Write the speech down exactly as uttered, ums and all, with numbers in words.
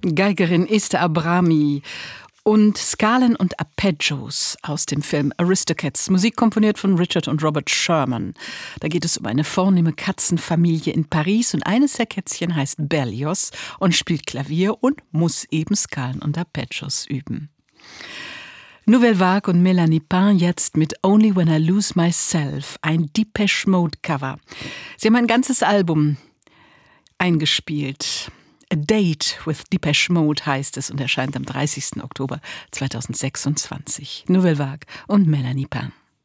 Geigerin Esther Abrami und Skalen und Arpeggios aus dem Film Aristocats, Musik komponiert von Richard und Robert Sherman. Da geht es um eine vornehme Katzenfamilie in Paris und eines der Kätzchen heißt Berlioz und spielt Klavier und muss eben Skalen und Arpeggios üben. Nouvelle Vague und Melanie Pain jetzt mit Only When I Lose Myself, ein Depeche Mode Cover. Sie haben ein ganzes Album eingespielt. A Date with Depeche Mode heißt es und erscheint am dreißigsten Oktober zweitausendsechsundzwanzig. Nouvelle Vague und Melanie Pain.